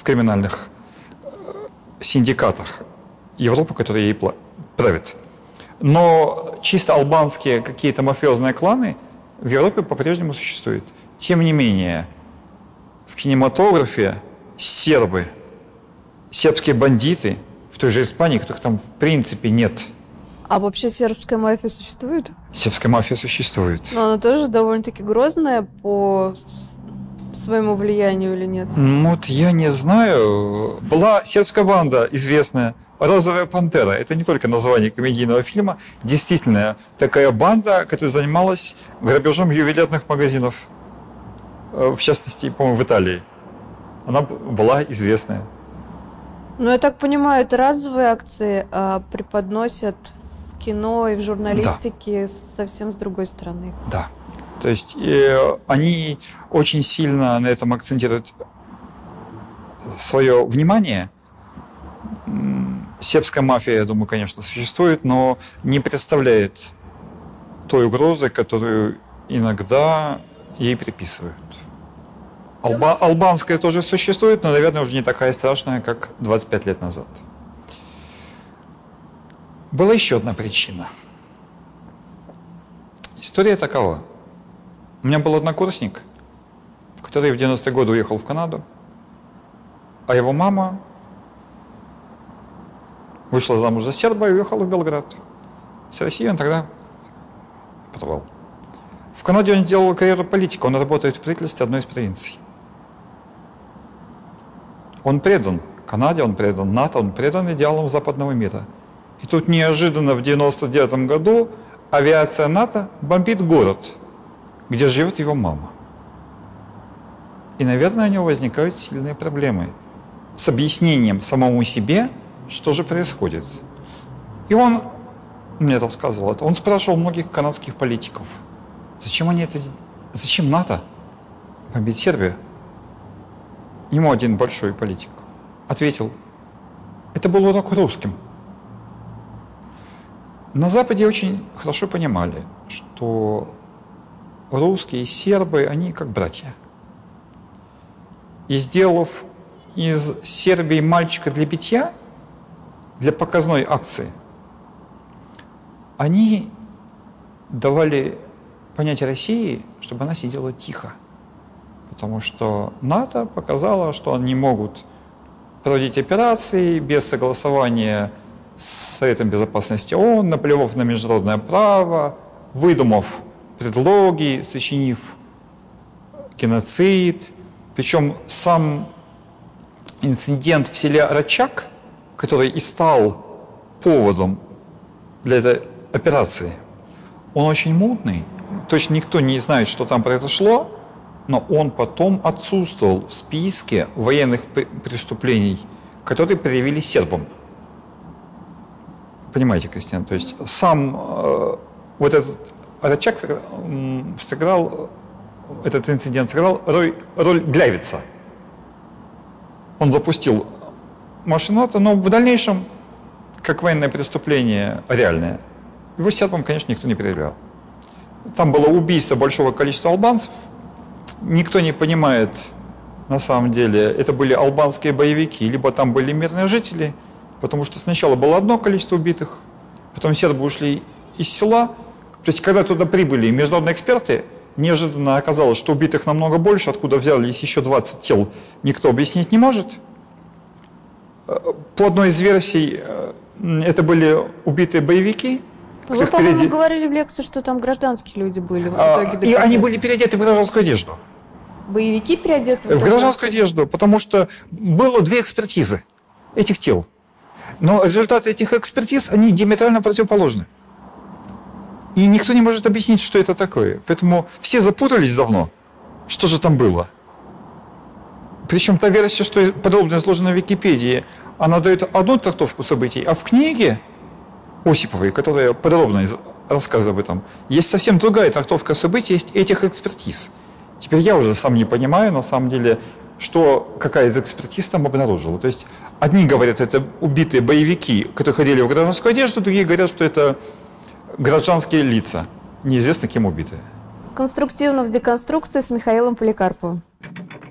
в криминальных синдикатах Европы, которые ей правят. Но чисто албанские какие-то мафиозные кланы в Европе по-прежнему существуют. Тем не менее, в кинематографе сербы, сербские бандиты в той же Испании, которых там в принципе нет. А вообще сербская мафия существует? Сербская мафия существует. Но она тоже довольно-таки грозная по своему влиянию или нет? Вот я не знаю. Была сербская банда известная «Розовая пантера». Это не только название комедийного фильма. Действительно, такая банда, которая занималась грабежом ювелирных магазинов. В частности, по-моему, в Италии. Она была известная. Ну, я так понимаю, это разовые акции, а преподносят в кино и в журналистике совсем с другой стороны. Да. То есть они очень сильно на этом акцентируют свое внимание. Сербская мафия, я думаю, конечно, существует, но не представляет той угрозы, которую иногда ей приписывают. Албанская тоже существует, но, наверное, уже не такая страшная, как 25 лет назад. Была еще одна причина. История такова. У меня был однокурсник, который в 90-е годы уехал в Канаду, а его мама вышла замуж за серба и уехала в Белград. С Россией он тогда порвал. В Канаде он делал карьеру политика, он работает в правительстве одной из провинций. Он предан Канаде, он предан НАТО, он предан идеалам западного мира. И тут неожиданно в 99 году авиация НАТО бомбит город, где живет его мама. И, наверное, у него возникают сильные проблемы с объяснением самому себе, что же происходит. И он мне рассказывал это. Он спрашивал многих канадских политиков, зачем НАТО бомбить Сербию? Ему один большой политик ответил, это был урок русским. На Западе очень хорошо понимали, что русские и сербы, они как братья. И сделав из Сербии мальчика для битья, для показной акции, они давали понять России, чтобы она сидела тихо. Потому что НАТО показало, что они могут проводить операции без согласования с Советом Безопасности ООН, наплевав на международное право, выдумав предлоги, сочинив геноцид. Причем сам инцидент в селе Рачак, который и стал поводом для этой операции, он очень мутный. Точно никто не знает, что там произошло, но он потом отсутствовал в списке военных преступлений, которые предъявили сербам. Понимаете, Кристиан? То есть сам вот этот Рачак сыграл, этот инцидент сыграл роль Глявица. Он запустил машину, но в дальнейшем, как военное преступление реальное, его сербам, конечно, никто не предъявлял. Там было убийство большого количества албанцев. Никто не понимает, на самом деле, это были албанские боевики, либо там были мирные жители, потому что сначала было одно количество убитых, потом сербы ушли из села. То есть, когда туда прибыли международные эксперты, неожиданно оказалось, что убитых намного больше, откуда взялись еще 20 тел, никто объяснить не может. По одной из версий, это были убитые боевики. Вы, по-моему, говорили в лекции, что там гражданские люди были в итоге. И они были переодеты в гражданскую одежду. Боевики переодеты в гражданскую одежду, потому что было две экспертизы этих тел. Но результаты этих экспертиз, они диаметрально противоположны. И никто не может объяснить, что это такое. Поэтому все запутались давно, что же там было. Причем та версия, что подробно изложена в Википедии, она дает одну трактовку событий, а в книге Осиповой, которая подробно рассказывает об этом, есть совсем другая трактовка событий этих экспертиз. Теперь я уже сам не понимаю, на самом деле, какая из экспертиз там обнаружила. То есть одни говорят, это убитые боевики, которые ходили в гражданскую одежду, другие говорят, что это гражданские лица, неизвестно кем убитые. Конструктивно в деконструкции с Михаилом Поликарповым.